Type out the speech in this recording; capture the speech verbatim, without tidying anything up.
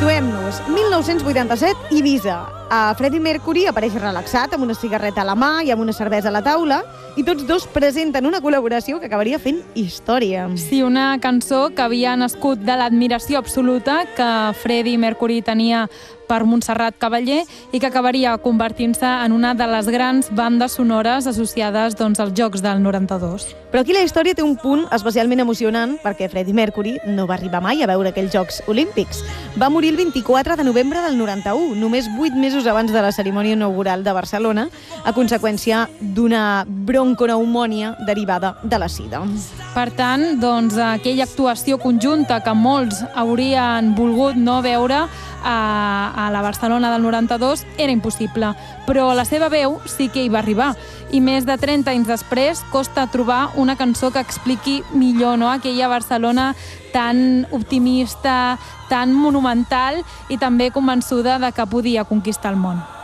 Situem-nos. mil nou-cents vuitanta-set, Ibiza. Uh, Freddie Mercury apareix relaxat, amb una cigarreta a la mà i amb una cervesa a la taula, i tots dos presenten una col·laboració que acabaria fent història. Sí, una cançó que havia nascut de l'admiració absoluta que Freddie Mercury tenia per Montserrat Caballé i que acabaria convertint-se en una de les grans bandes sonores associades doncs, als Jocs del noranta-dos. Però aquí la història té un punt especialment emocionant perquè Freddie Mercury no va arribar mai a veure aquells Jocs Olímpics. Va morir el vint-i-quatre de novembre del noranta-u, només vuit mesos abans de la cerimònia inaugural de Barcelona, a conseqüència d'una bronconeumònia derivada de la sida. Per tant, doncs, aquella actuació conjunta que molts haurien volgut no veure a, a la Barcelona del noranta-dos era impossible, però la seva veu sí que hi va arribar, i més de trenta anys després costa trobar una cançó que expliqui millor, no?, aquella Barcelona tan optimista, tan monumental i també convençuda de que podia conquistar el món.